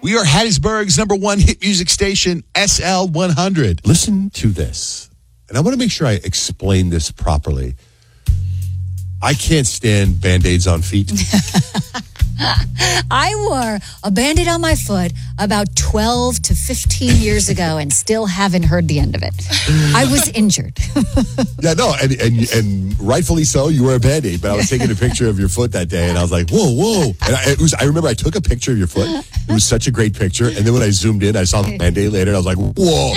We are Hattiesburg's #1 hit music station, SL100. Listen to this. And I want to make sure I explain this properly. I can't stand Band-Aids on feet. I wore a Band-Aid on my foot about 12 to 15 years ago and still haven't heard the end of it. I was injured. Yeah, no, and rightfully so, you were a Band-Aid, but I was taking a picture of your foot that day, and I was like, whoa. And I remember I took a picture of your foot. It was such a great picture, and then when I zoomed in, I saw the Band-Aid later, and I was like, whoa.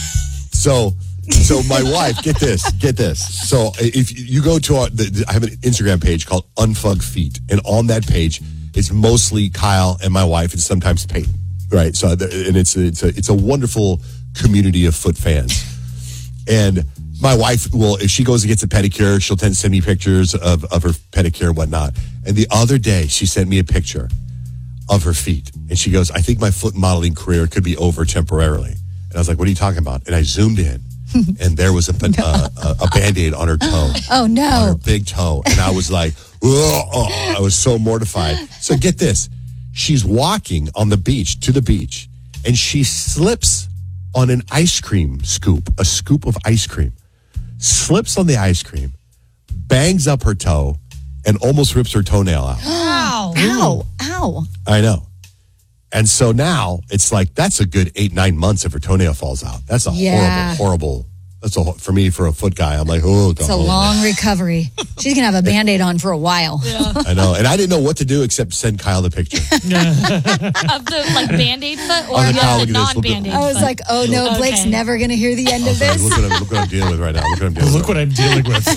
So my wife, get this. So if you go to I have an Instagram page called Unfug Feet, and on that page, it's mostly Kyle and my wife, and sometimes Peyton, right? So, and it's a wonderful community of foot fans. And my wife will, if she goes and gets a pedicure, she'll tend to send me pictures of her pedicure and whatnot. And the other day, she sent me a picture of her feet, and she goes, "I think my foot modeling career could be over temporarily." And I was like, "What are you talking about?" And I zoomed in. And there was a Band-Aid on her toe. Oh, no. On her big toe. And I was like, I was so mortified. So get this. She's walking on the beach, to the beach, and she slips on an ice cream scoop, a scoop of ice cream, slips on the ice cream, bangs up her toe, and almost rips her toenail out. Ow. I know. And so now it's like, that's a good 8-9 months if her toenail falls out. That's a horrible. For me, for a foot guy, I'm like, it's a long recovery. She's going to have a Band-Aid on for a while. Yeah. I know. And I didn't know what to do except send Kyle the picture. Of the Band-Aid foot or the non-Band-Aid I was foot? like, oh no, Blake's never going to hear the end of this. Look what I'm dealing with right now. Look what I'm dealing with.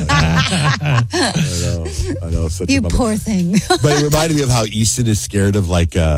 I know. Such You a bummer. poor thing. But it reminded me of how Easton is scared of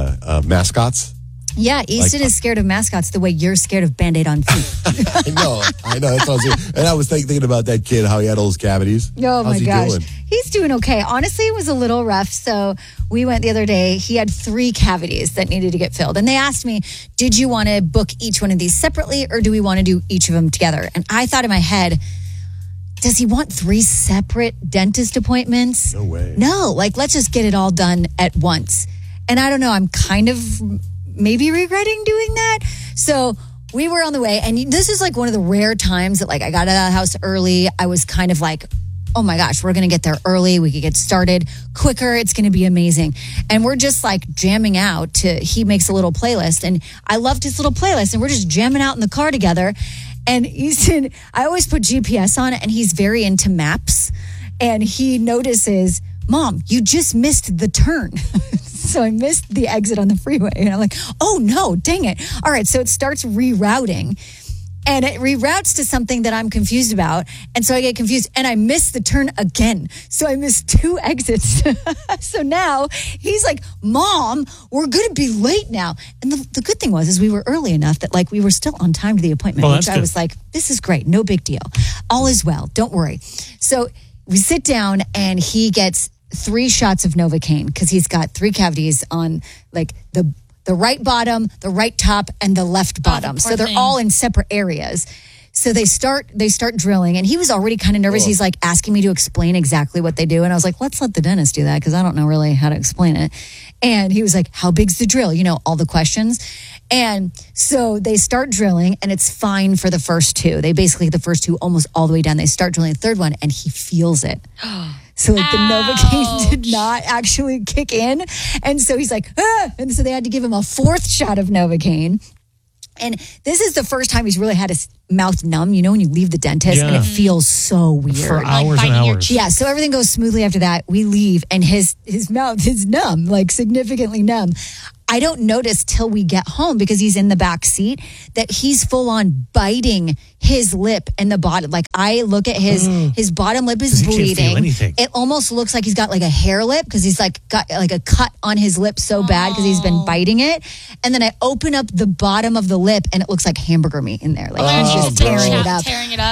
mascots. Yeah, Easton is scared of mascots the way you're scared of Band-Aid on feet. I know. That's what I was saying. And I was thinking about that kid, how he had all those cavities. Oh, How's my he gosh. doing? He's doing okay. Honestly, it was a little rough. So we went the other day. He had 3 cavities that needed to get filled. And they asked me, did you want to book each one of these separately or do we want to do each of them together? And I thought in my head, does he want 3 separate dentist appointments? No way. No, let's just get it all done at once. And I don't know, I'm kind of maybe regretting doing that. So we were on the way, and this is one of the rare times that I got out of the house early. I was kind of like, oh my gosh, we're going to get there early. We could get started quicker. It's going to be amazing. And we're just jamming out he makes a little playlist, and I loved his little playlist, and we're just jamming out in the car together. And Easton, I always put GPS on it, and he's very into maps, and he notices, Mom, you just missed the turn. So I missed the exit on the freeway. And I'm like, oh no, dang it. All right, so it starts rerouting. And it reroutes to something that I'm confused about. And so I get confused and I miss the turn again. So I missed 2 exits. So now he's like, Mom, we're going to be late now. And the good thing is we were early enough that we were still on time to the appointment, which I was like, this is great. No big deal. All is well. Don't worry. So we sit down and he gets 3 shots of Novocaine because he's got 3 cavities on the right bottom, the right top, and the left bottom. So they're all in separate areas. So they start drilling, and he was already kind of nervous. He's asking me to explain exactly what they do, and I was like, let's let the dentist do that because I don't know really how to explain it. And he was like, how big's the drill? All the questions. And so they start drilling, and it's fine for the first 2. They basically, the first 2 almost all the way down. They start drilling the third one, and he feels it. So the Novocaine did not actually kick in. And so he's like, ah! And so they had to give him a 4th shot of Novocaine. And this is the first time he's really had his mouth numb, when you leave the dentist and it feels so weird. For hours and hours. Yeah, so everything goes smoothly after that. We leave and his mouth is numb, significantly numb. I don't notice till we get home because he's in the back seat that he's full on biting his lip and the bottom. I look at his bottom lip is bleeding. Can't feel anything. It almost looks like he's got a hair lip because he's got a cut on his lip so bad because he's been biting it. And then I open up the bottom of the lip and it looks like hamburger meat in there. He's just tearing it up.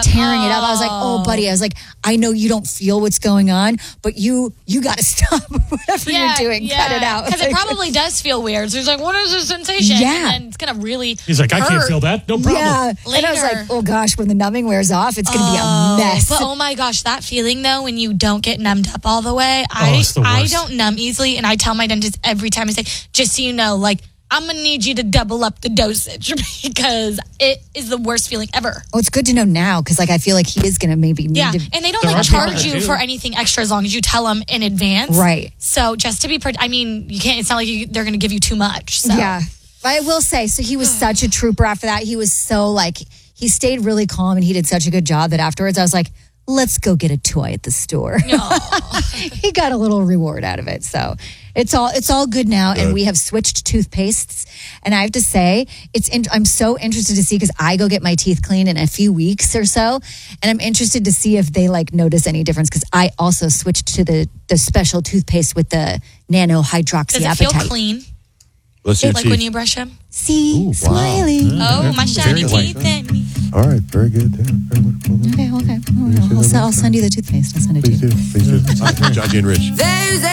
I was like, oh, buddy. I was like, I know you don't feel what's going on, but you got to stop whatever you're doing. Cut it out. Because it probably does feel weird. So he's like, what is the sensation? Yeah. And then it's going to really He's like, I can't feel that. No problem. Yeah. Later. And I was like, oh gosh, when the numbing wears off, it's going to be a mess. But oh my gosh, that feeling though, when you don't get numbed up all the way, it's the worst. I don't numb easily. And I tell my dentist every time, I say, just so you know, I'm going to need you to double up the dosage because it is the worst feeling ever. Oh, it's good to know now because like I feel like he is going to maybe need Yeah, to. and they don't There like are people charge that you do. for anything extra as long as you tell them in advance. Right. So just to be, I mean, you can't. It's not like they're going to give you too much. So. Yeah. I will say, so he was such a trooper after that. He was so like, he stayed really calm and he did such a good job that afterwards I was like, let's go get a toy at the store. He got a little reward out of it. So it's all good now. And we have switched toothpastes. And I have to say, I'm so interested to see because I go get my teeth cleaned in a few weeks or so. And I'm interested to see if they like notice any difference because I also switched to the special toothpaste with the nano Does it hydroxyapatite. feel clean? Let's see your Like teeth. when you brush them? See, Ooh, wow. smiling. Oh, my shiny Very teeth. white. And All right, very good. Yeah, very good. Okay. I'll send you the toothpaste. I'll send it to you. Please do. Please do. Judgy and Rich. There's